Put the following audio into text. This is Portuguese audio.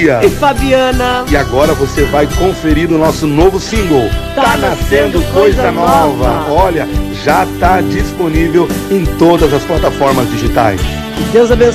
E Fabiana. E agora você vai conferir o nosso novo single, Tá Nascendo Coisa Nova. Olha, já está disponível em todas as plataformas digitais. Deus abençoe.